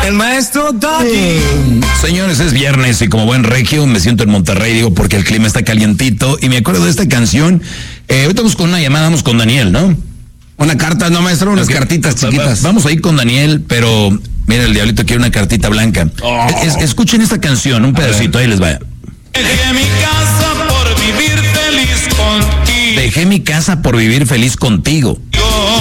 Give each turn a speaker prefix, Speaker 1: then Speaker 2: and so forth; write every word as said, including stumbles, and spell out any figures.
Speaker 1: El maestro Doggy.
Speaker 2: Eh, señores, es viernes y como buen regio me siento en Monterrey, digo, porque el clima está calientito y me acuerdo de esta canción. Eh, ahorita vamos con una llamada, vamos con Daniel, ¿no?
Speaker 1: Una carta, no, maestro, unas
Speaker 2: Okay.
Speaker 1: cartitas chiquitas.
Speaker 2: Vamos a ir con Daniel, pero mira, el diablito quiere una cartita blanca.
Speaker 1: Oh.
Speaker 2: Es, escuchen esta canción, un pedacito, ahí les va.
Speaker 3: Dejé mi casa por vivir feliz contigo.
Speaker 2: Dejé mi casa por vivir feliz contigo.
Speaker 3: Yo